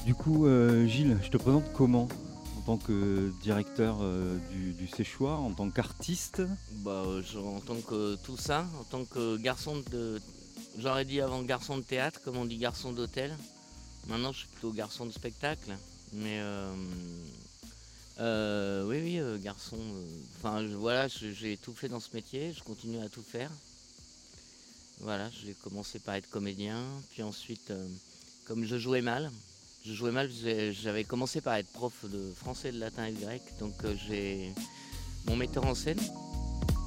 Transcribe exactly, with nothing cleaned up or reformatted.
Du coup, euh, Gilles, je te présente comment en tant que directeur euh, du, du Séchoir, en tant qu'artiste? Bah, euh, je- en tant que tout ça, en tant que garçon de. J'aurais dit avant garçon de théâtre, comme on dit garçon d'hôtel. Maintenant, je suis plutôt garçon de spectacle. Mais euh, euh, oui, oui, euh, garçon. euh, Enfin, je- voilà, je- j'ai tout fait dans ce métier. Je continue à tout faire. Voilà, j'ai commencé par être comédien, puis ensuite, euh, comme je jouais mal, je jouais mal, j'ai- j'avais commencé par être prof de français, de latin et de grec. Donc, euh, j'ai mon metteur en scène.